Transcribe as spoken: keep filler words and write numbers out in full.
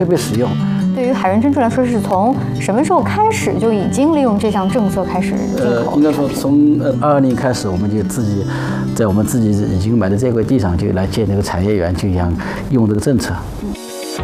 特别实用。 对于海润珍珠来说，是从什么时候开始就已经利用这项政策开始进口？ 呃，应该说从呃二零开始，我们就自己在我们自己已经买的这块地上就来建这个产业园，就想用这个政策。 嗯